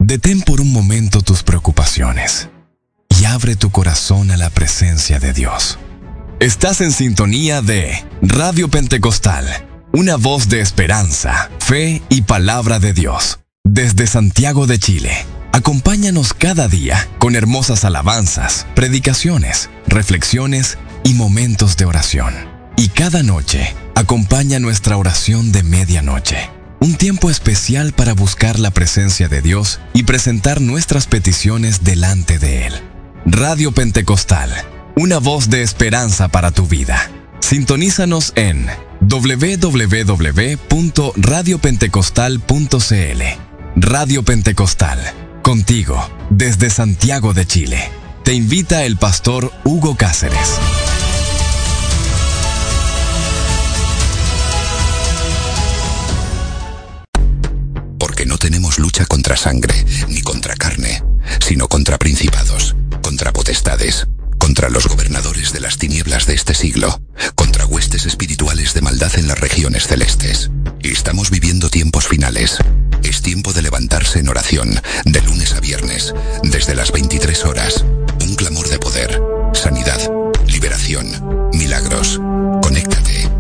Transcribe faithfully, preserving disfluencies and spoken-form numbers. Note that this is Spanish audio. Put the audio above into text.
Detén por un momento tus preocupaciones y abre tu corazón a la presencia de Dios. Estás en sintonía de Radio Pentecostal, una voz de esperanza, fe y palabra de Dios. Desde Santiago de Chile, acompáñanos cada día con hermosas alabanzas, predicaciones, reflexiones y momentos de oración. Y cada noche, acompaña nuestra oración de medianoche. Un tiempo especial para buscar la presencia de Dios y presentar nuestras peticiones delante de Él. Radio Pentecostal, una voz de esperanza para tu vida. Sintonízanos en doble u doble u doble u punto radio pentecostal punto c l. Radio Pentecostal, contigo, desde Santiago de Chile. Te invita el pastor Hugo Cáceres. Porque no tenemos lucha contra sangre, ni contra carne, sino contra principados, contra potestades, contra los gobernadores de las tinieblas de este siglo, contra huestes espirituales de maldad en las regiones celestes. Y estamos viviendo tiempos finales. Es tiempo de levantarse en oración, de lunes a viernes, desde las veintitrés horas. Un clamor de poder, sanidad, liberación, milagros. Conéctate.